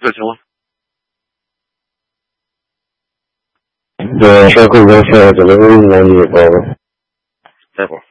Godzilla. The Circle Wilson delivery 1 year, brother. Purple.